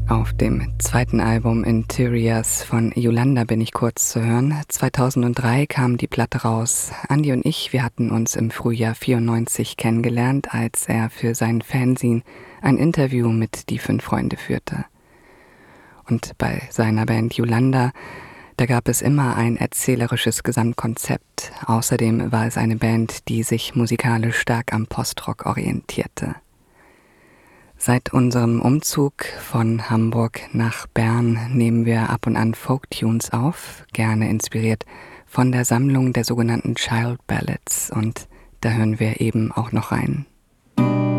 Auf dem zweiten Album Interiors von Yolanda bin ich kurz zu hören. 2003 kam die Platte raus. Andi und ich, wir hatten uns im Frühjahr 94 kennengelernt, als er für sein Fanzine ein Interview mit Die 5 Freunde führte. Und bei seiner Band Yolanda, da gab es immer ein erzählerisches Gesamtkonzept. Außerdem war es eine Band, die sich musikalisch stark am Postrock orientierte. Seit unserem Umzug von Hamburg nach Bern nehmen wir ab und an Folktunes auf, gerne inspiriert von der Sammlung der sogenannten Child Ballads. Und da hören wir eben auch noch rein.